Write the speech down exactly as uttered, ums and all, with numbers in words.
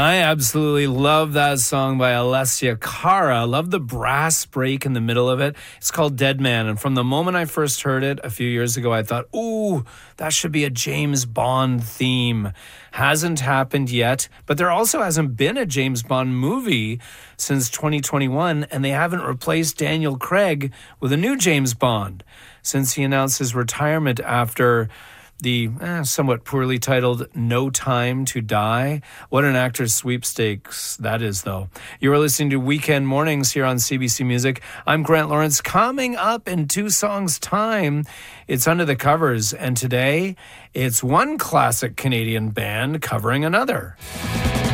I absolutely love that song by Alessia Cara. Love the brass break in the middle of it. It's called Dead Man. And from the moment I first heard it a few years ago, I thought, ooh, that should be a James Bond theme. Hasn't happened yet, but there also hasn't been a James Bond movie since twenty twenty-one, and they haven't replaced Daniel Craig with a new James Bond since he announced his retirement after the eh, somewhat poorly titled No Time to Die. What an actor's sweepstakes that is, though. You are listening to Weekend Mornings here on C B C Music. I'm Grant Lawrence. Coming up in two songs' time, it's Under the Covers. And today, it's one classic Canadian band covering another.